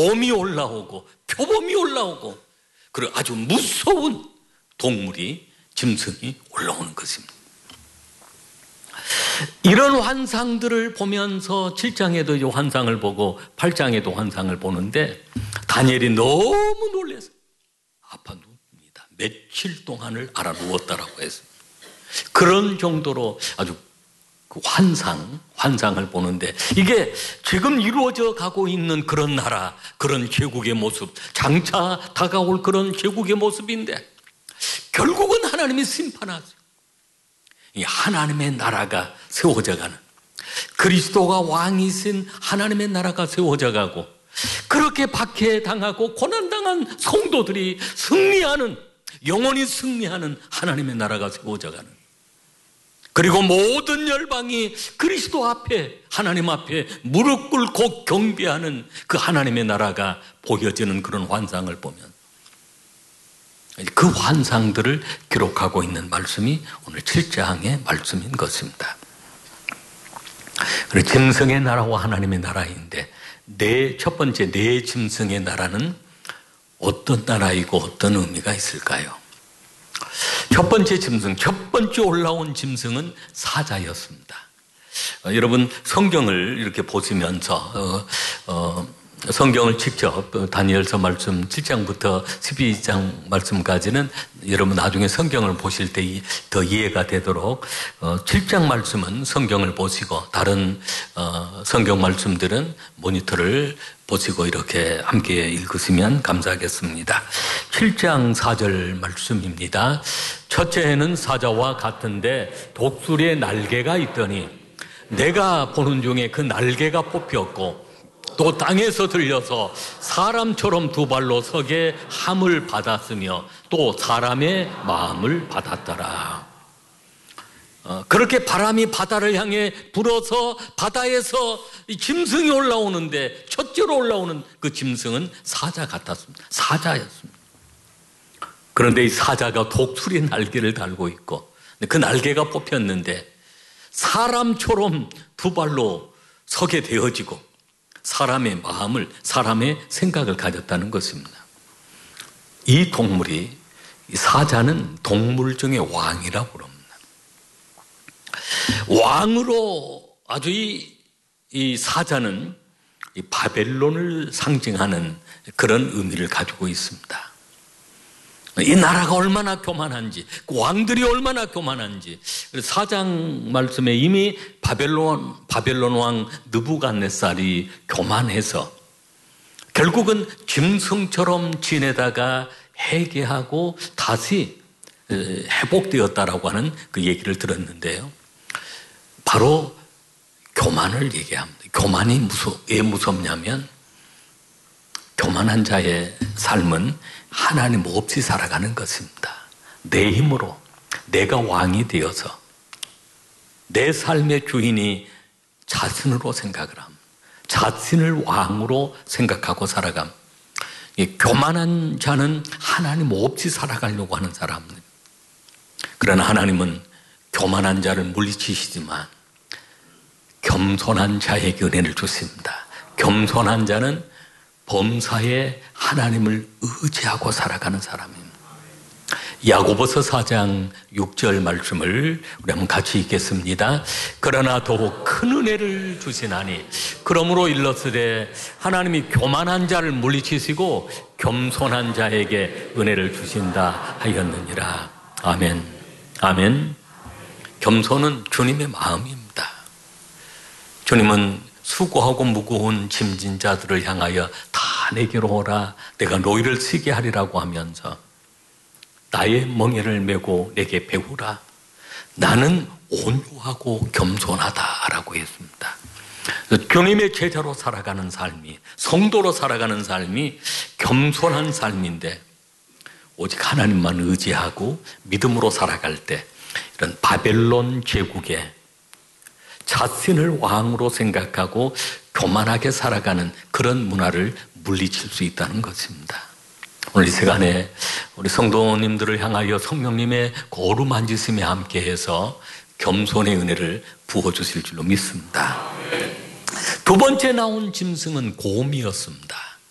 곰이 올라오고 표범이 올라오고 그리고 아주 무서운 동물이 짐승이 올라오는 것입니다. 이런 환상들을 보면서 7장에도 이 환상을 보고 8장에도 환상을 보는데 다니엘이 너무 놀라서 아파 눕니다. 며칠 동안을 알아 누웠다라고 했습니다. 그런 정도로 아주 그 환상을 보는데 이게 지금 이루어져 가고 있는 그런 나라, 그런 제국의 모습, 장차 다가올 그런 제국의 모습인데 결국은 하나님이 심판하죠. 이 하나님의 나라가 세워져 가는, 그리스도가 왕이신 하나님의 나라가 세워져 가고 그렇게 박해당하고 고난당한 성도들이 승리하는, 영원히 승리하는 하나님의 나라가 세워져 가는, 그리고 모든 열방이 그리스도 앞에, 하나님 앞에 무릎 꿇고 경배하는 그 하나님의 나라가 보여지는 그런 환상을 보면 그 환상들을 기록하고 있는 말씀이 오늘 7장의 말씀인 것입니다. 그리고 짐승의 나라와 하나님의 나라인데 첫 번째 네 짐승의 나라는 어떤 나라이고 어떤 의미가 있을까요? 첫 번째 짐승, 첫 번째 올라온 짐승은 사자였습니다. 여러분 성경을 이렇게 보시면서 성경을 직접 다니엘서 말씀 7장부터 12장 말씀까지는 여러분 나중에 성경을 보실 때 더 이해가 되도록 7장 말씀은 성경을 보시고 다른 성경 말씀들은 모니터를 보시고 이렇게 함께 읽으시면 감사하겠습니다. 7장 4절 말씀입니다. 첫째에는 사자와 같은데 독수리의 날개가 있더니 내가 보는 중에 그 날개가 뽑혔고 또 땅에서 들려서 사람처럼 두 발로 서게 함을 받았으며 또 사람의 마음을 받았더라. 그렇게 바람이 바다를 향해 불어서 바다에서 짐승이 올라오는데 첫째로 올라오는 그 짐승은 사자 같았습니다. 사자였습니다. 그런데 이 사자가 독수리의 날개를 달고 있고 그 날개가 뽑혔는데 사람처럼 두 발로 서게 되어지고 사람의 마음을, 사람의 생각을 가졌다는 것입니다. 이 동물이, 이 사자는 동물 중에 왕이라고 그럽니다. 왕으로 아주 이 사자는 이 바벨론을 상징하는 그런 의미를 가지고 있습니다. 이 나라가 얼마나 교만한지, 그 왕들이 얼마나 교만한지. 4장 말씀에 이미 바벨론 왕 느부갓네살이 교만해서 결국은 짐승처럼 지내다가 회개하고 다시 회복되었다라고 하는 그 얘기를 들었는데요. 바로 교만을 얘기합니다. 교만이 왜 무섭냐면 교만한 자의 삶은 하나님 없이 살아가는 것입니다. 내 힘으로 내가 왕이 되어서 내 삶의 주인이 자신으로 생각을 합니다. 자신을 왕으로 생각하고 살아갑니다. 교만한 자는 하나님 없이 살아가려고 하는 사람입니다. 그러나 하나님은 교만한 자를 물리치시지만 겸손한 자에게 은혜를 주십니다. 겸손한 자는 범사에 하나님을 의지하고 살아가는 사람입니다. 야고보서 4장 6절 말씀을 우리 한번 같이 읽겠습니다. 그러나 더욱 큰 은혜를 주시나니 그러므로 일렀으되 하나님이 교만한 자를 물리치시고 겸손한 자에게 은혜를 주신다 하였느니라. 아멘. 아멘. 겸손은 주님의 마음입니다. 주님은 수고하고 무거운 짐진 자들을 향하여 다 내게로 오라 내가 너희를 쉬게 하리라고 하면서 나의 멍에를 메고 내게 배우라 나는 온유하고 겸손하다라고 했습니다. 주님의 제자로 살아가는 삶이, 성도로 살아가는 삶이 겸손한 삶인데 오직 하나님만 의지하고 믿음으로 살아갈 때 이런 바벨론 제국에 자신을 왕으로 생각하고 교만하게 살아가는 그런 문화를 물리칠 수 있다는 것입니다. 오늘 이 시간에 우리 성도님들을 향하여 성령님의 거룩 만지심에 함께해서 겸손의 은혜를 부어주실 줄로 믿습니다. 두 번째 나온 짐승은 곰이었습니다.